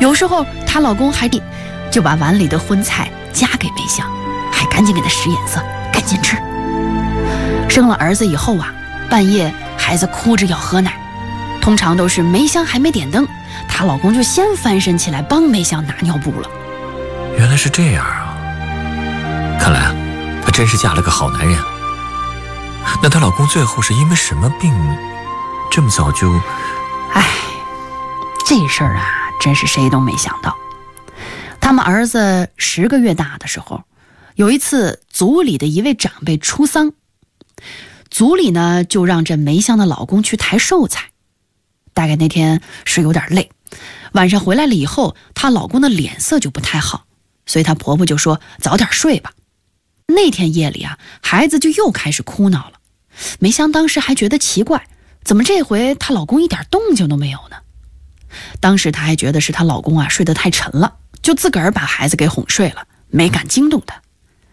有时候她老公还就把碗里的荤菜夹给梅香，还赶紧给她使眼色，赶紧吃。生了儿子以后啊，半夜孩子哭着要喝奶，通常都是梅香还没点灯，她老公就先翻身起来帮梅香拿尿布了。 原来是这样啊，看来她真是嫁了个好男人。那她老公最后是因为什么病这么早就…… 这事儿啊，真是谁都没想到。他们儿子10个月大的时候，有一次族里的一位长辈出丧，族里呢就让这梅香的老公去抬寿材。大概那天是有点累，晚上回来了以后，她老公的脸色就不太好，所以她婆婆就说早点睡吧。那天夜里啊，孩子就又开始哭闹了。梅香当时还觉得奇怪，怎么这回她老公一点动静都没有呢？当时她还觉得是她老公啊睡得太沉了，就自个儿把孩子给哄睡了，没敢惊动他。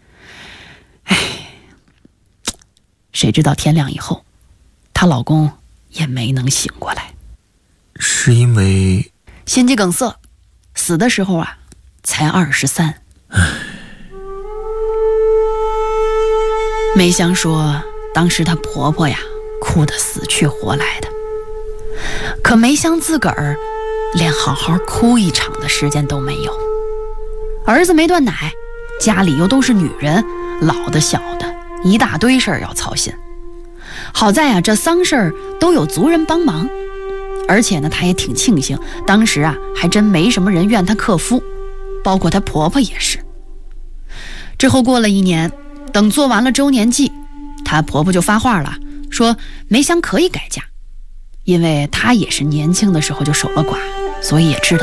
谁知道天亮以后，她老公也没能醒过来。 是因为心肌梗塞，死的时候啊才23。梅香说当时她婆婆呀哭得死去活来的，可梅香自个儿连好好哭一场的时间都没有。儿子没断奶，家里又都是女人，老的小的，一大堆事儿要操心。好在啊这丧事儿都有族人帮忙，而且呢她也挺庆幸，当时啊还真没什么人怨她克夫，包括她婆婆也是。之后过了1年，等做完了周年祭，她婆婆就发话了，说梅香可以改嫁，因为她也是年轻的时候就守了寡，所以也知道